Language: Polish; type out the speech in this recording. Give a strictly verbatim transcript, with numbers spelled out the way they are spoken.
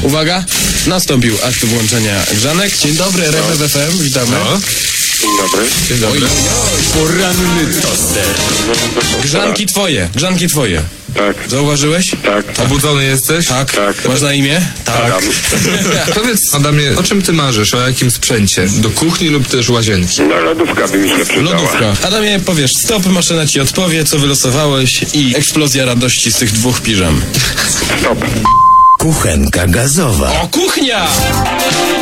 Uwaga, nastąpił akt włączenia grzanek. Dzień dobry, R M F F M, witamy. No. Dzień dobry. Dzień dobry. Oj, poranny toster. Grzanki twoje, grzanki twoje. Tak, Zauważyłeś? tak. Obudzony jesteś? Tak. Tak. Masz na imię? Adam. Powiedz, Adamie, o czym ty marzysz? O jakim sprzęcie? Do kuchni lub też łazienki? No lodówka by mi się przydała. Lodówka. Adamie, powiesz stop, maszyna ci odpowie, co wylosowałeś i eksplozja radości z tych dwóch piżam. Stop. Kuchenka gazowa. O, kuchnia!